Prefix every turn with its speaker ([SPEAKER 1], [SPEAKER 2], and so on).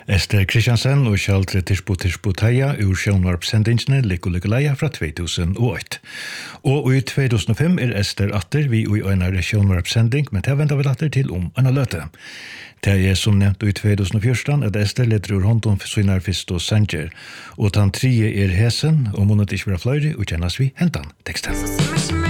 [SPEAKER 1] Esther Christiansen og Kjaldre Tirsbo Teia ur sjónvarpsendingene Leia fra 2008. Og i 2005 Esther atter vi i en sjónvarpsending, men det venter vi atter til en løte. Det som nevnt i 2014 at Esther leder ur hånd om synar fyrst og sanger, og den tredje hesen, og måned ikke være fløyre, og kjennes vi hentan teksten.